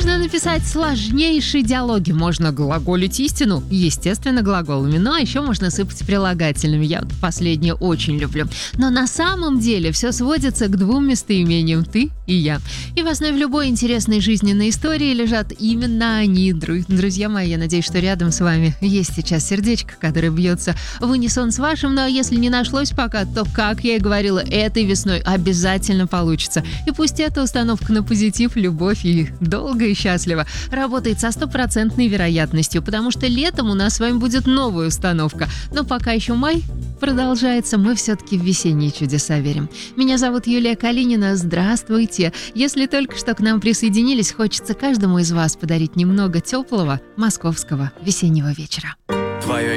Можно написать сложнейшие диалоги, можно глаголить истину, естественно, глаголами, ну а еще можно сыпать прилагательными. Я вот последнее очень люблю. Но на самом деле все сводится к двум местоимениям «ты» и «я». И в основе любой интересной жизненной истории лежат именно они. Друзья мои, я надеюсь, что рядом с вами есть сейчас сердечко, которое бьется в унисон с вашим, но если не нашлось пока, то, как я и говорила, этой весной обязательно получится. И пусть эта установка на позитив, любовь и долго и счастливо работает со стопроцентной вероятностью, потому что летом у нас с вами будет новая установка. Но пока еще май продолжается, мы все-таки в весенние чудеса верим. Меня зовут Юлия Калинина. Здравствуйте! Если только что к нам присоединились, хочется каждому из вас подарить немного теплого московского весеннего вечера. Твое